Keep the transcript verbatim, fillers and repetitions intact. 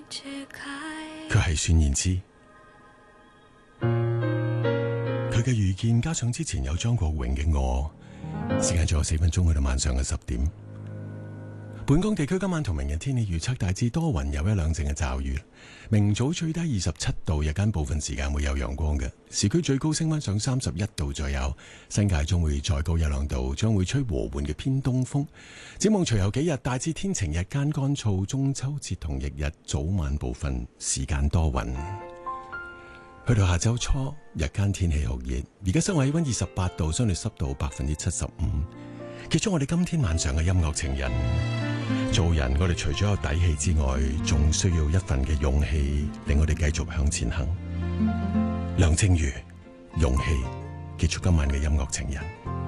佢係孫燕姿。佢嘅遇見加上之前有張國榮嘅我，時間仲有四分鐘去到晚上嘅十點。本港地區今晚同明日天氣預測大致多雲，有一兩陣嘅驟雨。明早最低二十七度，日間部分時間會有陽光嘅。市區最高升溫上三十一度左右，新界將會再高一兩度，將會吹和緩嘅偏東風。展望隨後幾日大致天晴，日間乾燥。中秋節同翌日早晚部分時間多雲。去到下周初，日間天氣酷熱，而家室外氣溫二十八度，相對濕度百分之七十五。結束我哋今天晚上嘅音樂情人。做人，我哋除咗有底氣之外，仲需要一份嘅勇氣，令我哋繼續向前行。梁靜茹，勇氣，結束今晚嘅音樂情人。